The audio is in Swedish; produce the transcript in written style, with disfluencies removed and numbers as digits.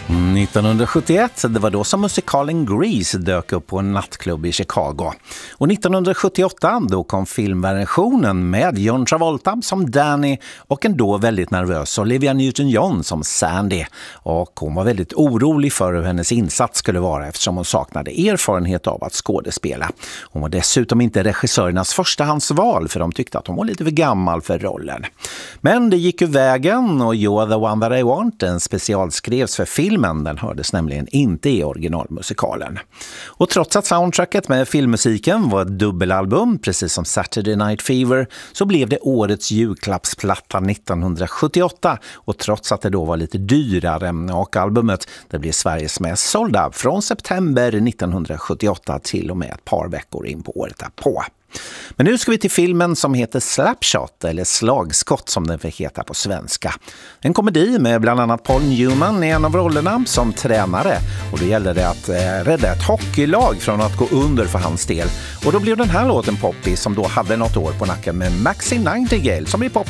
1971, det var då som musikalen Grease dök upp på en nattklubb i Chicago. Och 1978 då kom filmversionen med John Travolta som Danny och en då väldigt nervös Olivia Newton-John som Sandy. Och hon var väldigt orolig för hur hennes insats skulle vara eftersom hon saknade erfarenhet av att skådespela. Hon var dessutom inte regissörernas förstahandsval för de tyckte att hon var lite för gammal för rollen. Men det gick ju vägen och You're the one that I want, en specialskrevs för filmen. Den hördes nämligen inte i originalmusikalen. Och trots att soundtracket med filmmusiken var ett dubbelalbum, precis som Saturday Night Fever, så blev det årets julklappsplatta 1978. Och trots att det då var lite dyrare och albumet, det blev Sveriges mest sålda från september 1978 till och med ett par veckor in på året därpå. Men nu ska vi till filmen som heter Slapshot, eller Slagskott som den fick heta på svenska. En komedi med bland annat Paul Newman i en av rollerna som tränare. Och då gällde det att rädda ett hockeylag från att gå under för hans del. Och då blev den här låten poppig som då hade något år på nacken med Maxine Nightingale som blev poppig